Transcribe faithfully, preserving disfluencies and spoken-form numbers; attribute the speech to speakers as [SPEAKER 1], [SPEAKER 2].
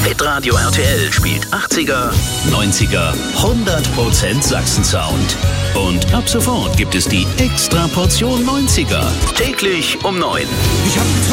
[SPEAKER 1] Hitradio R T L spielt achtziger, neunziger, hundert Prozent Sachsen-Sound. Und ab sofort gibt es die Extra-Portion neunziger. Täglich um neun.
[SPEAKER 2] Ich hab